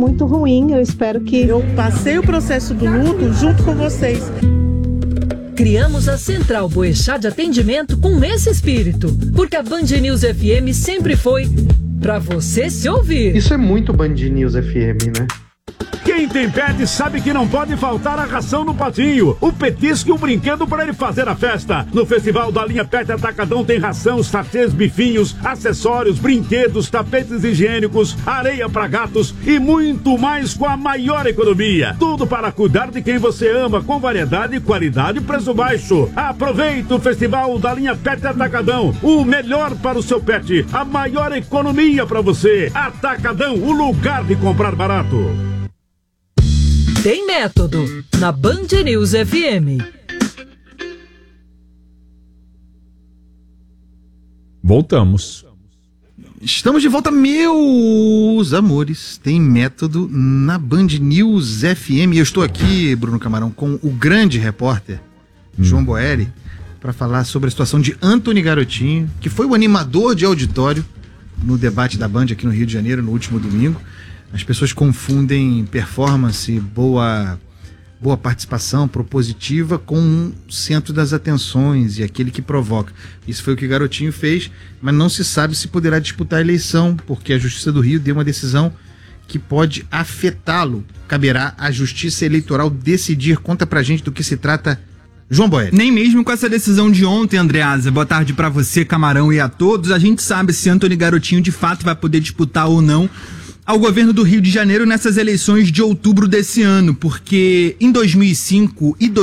muito ruim. Eu espero que... Eu passei o processo do luto junto com vocês. Criamos a Central Boechat de atendimento com esse espírito, porque a Band News FM sempre foi pra você se ouvir. Isso é muito Band News FM, né? Quem tem pet sabe que não pode faltar a ração no patinho, o petisco e o brinquedo para ele fazer a festa. No Festival da Linha Pet Atacadão tem ração, sachês, bifinhos, acessórios, brinquedos, tapetes higiênicos, areia para gatos e muito mais com a maior economia. Tudo para cuidar de quem você ama, com variedade, qualidade e preço baixo. Aproveite o Festival da Linha Pet Atacadão, o melhor para o seu pet, a maior economia para você. Atacadão, o lugar de comprar barato. Tem método na Band News FM. Voltamos. Estamos de volta, meus amores. Tem método na Band News FM. Eu estou aqui, Bruno Camarão, com o grande repórter João Boeri, para falar sobre a situação de Antony Garotinho, que foi o animador de auditório no debate da Band aqui no Rio de Janeiro no último domingo. As pessoas confundem performance, boa participação, propositiva, com um centro das atenções e aquele que provoca. Isso foi o que Garotinho fez, mas não se sabe se poderá disputar a eleição, porque a Justiça do Rio deu uma decisão que pode afetá-lo. Caberá à Justiça Eleitoral decidir. Conta pra gente do que se trata, João Boeri. Nem mesmo com essa decisão de ontem, Andreasa, boa tarde pra você, Camarão, e a todos, a gente sabe se Antony Garotinho de fato vai poder disputar ou não ao governo do Rio de Janeiro nessas eleições de outubro desse ano, porque em 2005 e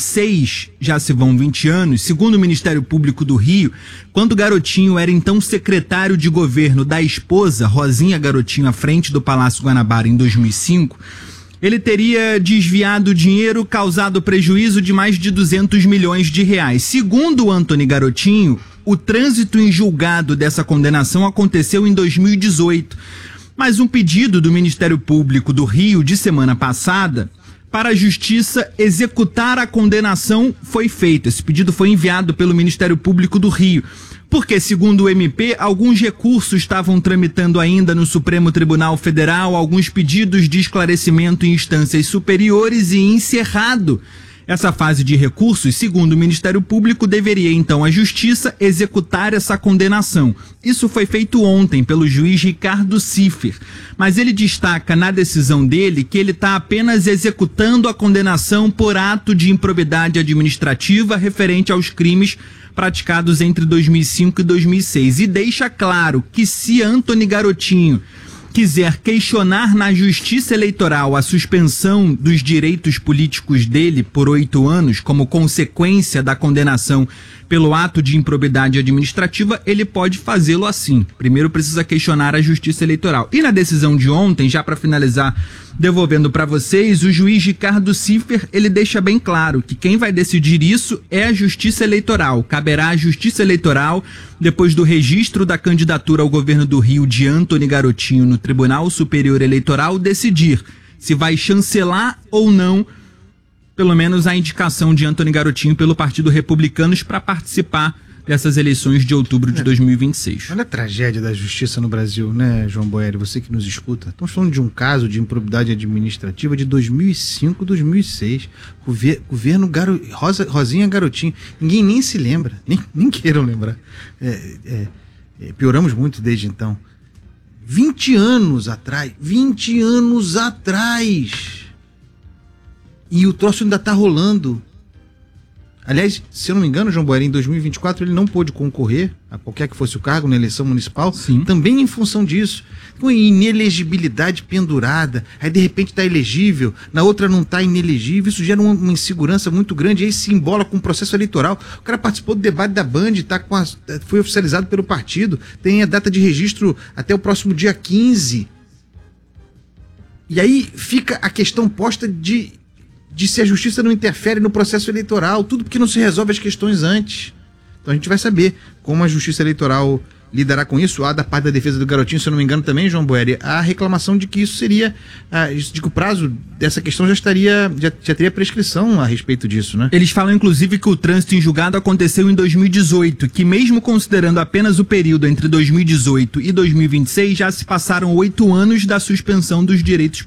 2006, já se vão 20 anos, segundo o Ministério Público do Rio, quando Garotinho era então secretário de governo da esposa, Rosinha Garotinho, à frente do Palácio Guanabara em 2005, ele teria desviado dinheiro, causado prejuízo de mais de 200 milhões de reais. Segundo o Antony Garotinho, o trânsito em julgado dessa condenação aconteceu em 2018. Mas um pedido do Ministério Público do Rio de semana passada para a Justiça executar a condenação foi feito. Esse pedido foi enviado pelo Ministério Público do Rio, porque, segundo o MP, alguns recursos estavam tramitando ainda no Supremo Tribunal Federal, alguns pedidos de esclarecimento em instâncias superiores, e encerrado essa fase de recursos, segundo o Ministério Público, deveria então a Justiça executar essa condenação. Isso foi feito ontem pelo juiz Ricardo Ciffer, mas ele destaca na decisão dele que ele está apenas executando a condenação por ato de improbidade administrativa referente aos crimes praticados entre 2005 e 2006, e deixa claro que se Antony Garotinho quiser questionar na Justiça Eleitoral a suspensão dos direitos políticos dele por 8 anos, como consequência da condenação pelo ato de improbidade administrativa, ele pode fazê-lo assim. Primeiro precisa questionar a Justiça Eleitoral. E na decisão de ontem, já para finalizar, devolvendo para vocês, o juiz Ricardo Ciffer, ele deixa bem claro que quem vai decidir isso é a Justiça Eleitoral. Caberá à Justiça Eleitoral, depois do registro da candidatura ao governo do Rio de Antony Garotinho no Tribunal Superior Eleitoral, decidir se vai chancelar ou não, pelo menos, a indicação de Antony Garotinho pelo Partido Republicanos para participar dessas eleições de outubro de 2026. Olha a tragédia da justiça no Brasil, né, João Boeri? Você que nos escuta. Estamos falando de um caso de improbidade administrativa de 2005, 2006. Governo Rosinha Garotinho. Ninguém nem se lembra, nem queiram lembrar. Pioramos muito desde então. 20 anos atrás. E o troço ainda está rolando. Aliás, se eu não me engano, João Boeri, em 2024 ele não pôde concorrer a qualquer que fosse o cargo na eleição municipal. Sim. Também em função disso. Com inelegibilidade pendurada, aí de repente está elegível, na outra não está inelegível, isso gera uma insegurança muito grande, aí se embola com o processo eleitoral. O cara participou do debate da Band, foi oficializado pelo partido, tem a data de registro até o próximo dia 15. E aí fica a questão posta de se a justiça não interfere no processo eleitoral, tudo porque não se resolve as questões antes. Então a gente vai saber como a justiça eleitoral lidará com isso. Há da parte da defesa do Garotinho, se eu não me engano também, João Boeri, a reclamação de que isso seria, de que o prazo dessa questão já teria prescrição a respeito disso, né? Eles falam inclusive que o trânsito em julgado aconteceu em 2018, que mesmo considerando apenas o período entre 2018 e 2026, já se passaram 8 anos da suspensão dos direitos